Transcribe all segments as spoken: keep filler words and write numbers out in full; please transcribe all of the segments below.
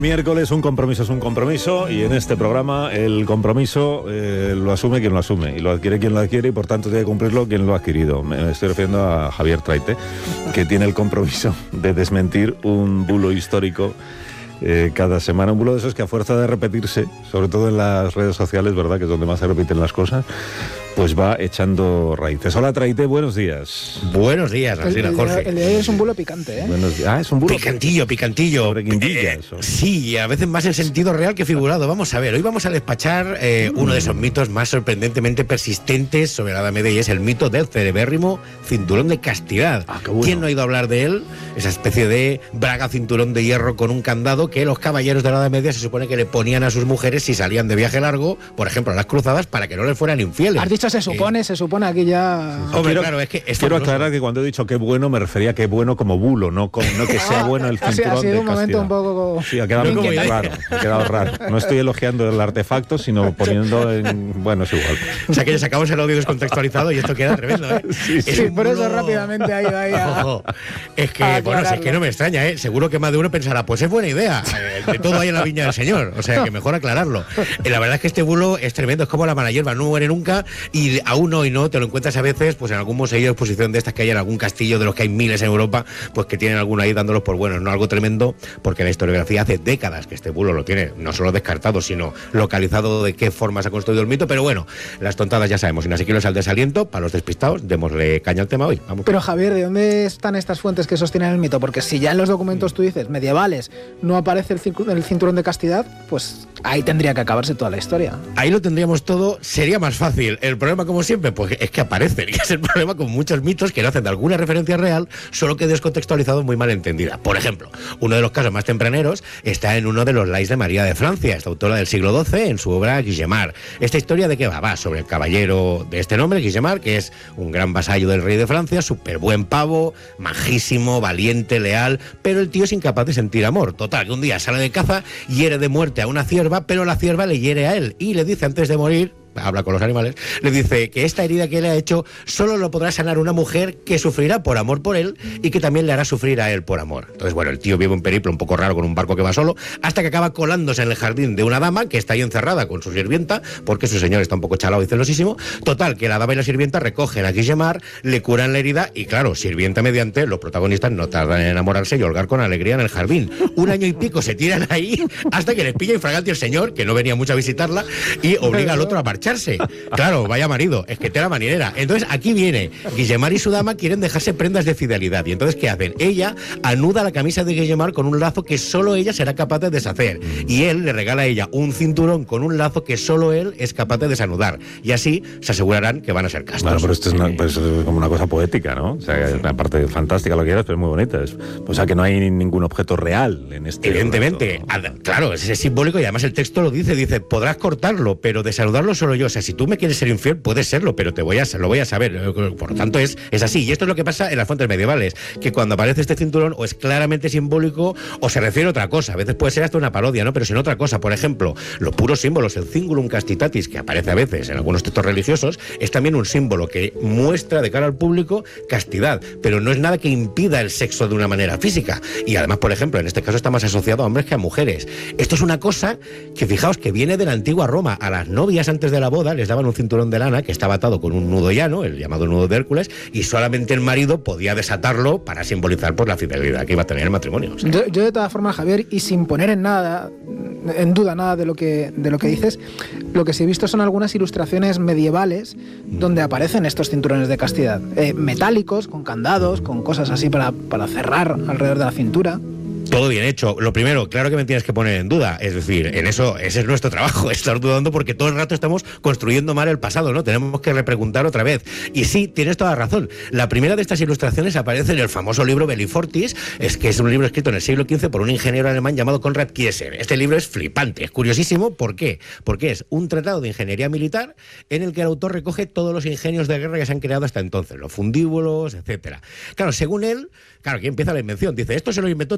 Miércoles, un compromiso es un compromiso, y en este programa el compromiso eh, lo asume quien lo asume y lo adquiere quien lo adquiere, y por tanto tiene que cumplirlo quien lo ha adquirido. Me estoy refiriendo a Javier Traite, que tiene el compromiso de desmentir un bulo histórico eh, cada semana, un bulo de esos que a fuerza de repetirse, sobre todo en las redes sociales, ¿verdad?, que es donde más se repiten las cosas, pues va echando raíces. Hola Traite, buenos días. Buenos días, Alsina, Jorge. El de hoy es un bulo picante, ¿eh? Buenos días. Ah, es un bulo picantillo, picantillo. Sobre guindillas, eh, o... Sí, a veces más en sentido real que figurado. Vamos a ver, hoy vamos a despachar eh, mm. uno de esos mitos más sorprendentemente persistentes sobre la Edad Media, y es el mito del celebérrimo cinturón de castidad. Ah, qué bueno. ¿Quién no ha oído hablar de él? Esa especie de braga cinturón de hierro con un candado que los caballeros de la Edad Media se supone que le ponían a sus mujeres si salían de viaje largo, por ejemplo a las cruzadas, para que no les fueran infieles. Has dicho se supone, eh, se supone aquí ya... Sí, sí. Hombre, quiero, claro, es que es quiero fabuloso. aclarar que cuando he dicho qué bueno, me refería a qué bueno como bulo, no, con, no que sea bueno el cinturón ha sido de un momento castidad. un poco... Sí, ha quedado muy raro, ha quedado raro. No estoy elogiando el artefacto, sino poniendo en... Bueno, es igual. O sea, que le sacamos el audio descontextualizado y esto queda tremendo, ¿eh? Sí, sí. Sí, por eso bulo... rápidamente ha ido ahí a... Ojo. Es que, a bueno, si es que no me extraña, ¿eh? Seguro que más de uno pensará, pues es buena idea. Eh, de todo hay en la viña del Señor. O sea, que mejor aclararlo. Eh, la verdad es que este bulo es tremendo, es como la mala hierba, no muere nunca, y aún hoy no, te lo encuentras a veces pues en algún museo de exposición de estas que hay en algún castillo, de los que hay miles en Europa, pues que tienen alguno ahí dándolos por buenos. No, algo tremendo, porque la historiografía hace décadas que este bulo lo tiene no solo descartado, sino localizado de qué forma se ha construido el mito. Pero bueno, las tontadas ya sabemos, y así que los al desaliento, para los despistados, démosle caña al tema hoy. Vamos. Pero Javier, ¿de dónde están estas fuentes que sostienen el mito? Porque si ya en los documentos tú dices medievales no aparece el, el cinturón de castidad, pues ahí tendría que acabarse toda la historia. Ahí lo tendríamos todo, sería más fácil. El problema, como siempre, pues es que aparecen, y es el problema con muchos mitos que no hacen de alguna referencia real, solo que descontextualizado, muy mal entendida. Por ejemplo, uno de los casos más tempraneros está en uno de los Lais de María de Francia, esta autora del siglo doce, en su obra Guillemar. ¿Esta historia de qué va? Va sobre el caballero de este nombre, Guillemar, que es un gran vasallo del rey de Francia, súper buen pavo, majísimo, valiente, leal, pero el tío es incapaz de sentir amor. Total, que un día sale de caza, hiere de muerte a una cierva, pero la cierva le hiere a él y le dice antes de morir, habla con los animales, le dice que esta herida que le ha hecho solo lo podrá sanar una mujer que sufrirá por amor por él y que también le hará sufrir a él por amor. Entonces, bueno, el tío vive un periplo un poco raro con un barco que va solo, hasta que acaba colándose en el jardín de una dama que está ahí encerrada con su sirvienta, porque su señor está un poco chalado y celosísimo. Total, que la dama y la sirvienta recogen a Guillemar, le curan la herida y, claro, sirvienta mediante, los protagonistas no tardan en enamorarse y holgar con alegría en el jardín. Un año y pico se tiran ahí hasta que les pilla infragante el señor, que no venía mucho a visitarla, y obliga al otro a marcharse. Claro, vaya marido, es que tela marinera. Entonces aquí viene, Guillemar y su dama quieren dejarse prendas de fidelidad. Y entonces, ¿qué hacen? Ella anuda la camisa de Guillemar con un lazo que solo ella será capaz de deshacer. Y él le regala a ella un cinturón con un lazo que solo él es capaz de desanudar. Y así se asegurarán que van a ser castos. Bueno, pero esto es, una, pues, como una cosa poética, ¿no? O sea, es una parte fantástica, lo que quieras, pero es muy bonita. Es, o sea, que no hay ningún objeto real en este... Evidentemente, relato, ¿no? Claro, es, es simbólico, y además el texto lo dice, dice, podrás cortarlo, pero desanudarlo solo yo. O sea, si tú me quieres ser infiel, puedes serlo, pero te voy a, lo voy a saber. Por lo tanto, es, es así. Y esto es lo que pasa en las fuentes medievales, que cuando aparece este cinturón o es claramente simbólico o se refiere a otra cosa. A veces puede ser hasta una parodia, ¿no? Pero sin otra cosa. Por ejemplo, los puros símbolos, el cingulum castitatis, que aparece a veces en algunos textos religiosos, es también un símbolo que muestra de cara al público castidad, pero no es nada que impida el sexo de una manera física. Y además, por ejemplo, en este caso está más asociado a hombres que a mujeres. Esto es una cosa que, fijaos, que viene de la antigua Roma. A las novias antes de la boda les daban un cinturón de lana que estaba atado con un nudo llano, el llamado nudo de Hércules, y solamente el marido podía desatarlo para simbolizar por la fidelidad que iba a tener el matrimonio. O sea. yo, yo de todas formas, Javier, y sin poner en nada, en duda nada de lo que de lo que dices, lo que sí he visto son algunas ilustraciones medievales mm. donde aparecen estos cinturones de castidad, eh, metálicos, con candados, con cosas así para, para cerrar alrededor de la cintura. Todo bien hecho. Lo primero, claro que me tienes que poner en duda. Es decir, en eso, ese es nuestro trabajo, estar dudando, porque todo el rato estamos construyendo mal el pasado, ¿no? Tenemos que repreguntar otra vez. Y sí, tienes toda la razón. La primera de estas ilustraciones aparece en el famoso libro Bellifortis, es que es un libro escrito en el siglo quince por un ingeniero alemán llamado Konrad Kieser. Este libro es flipante, es curiosísimo. ¿Por qué? Porque es un tratado de ingeniería militar en el que el autor recoge todos los ingenios de guerra que se han creado hasta entonces, los fundíbulos, etcétera. Claro, según él, claro, aquí empieza la invención. Dice, esto se lo inventó todo Alejandro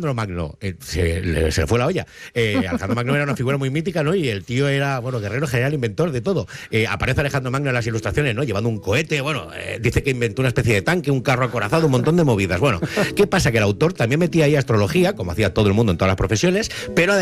Alejandro Magno. Eh, se, le, se le fue la olla. Eh, Alejandro Magno era una figura muy mítica, ¿no? Y el tío era, bueno, guerrero, general, inventor de todo. Eh, aparece Alejandro Magno en las ilustraciones, ¿no? Llevando un cohete, bueno, eh, dice que inventó una especie de tanque, un carro acorazado, un montón de movidas. Bueno, ¿qué pasa? Que el autor también metía ahí astrología, como hacía todo el mundo en todas las profesiones, pero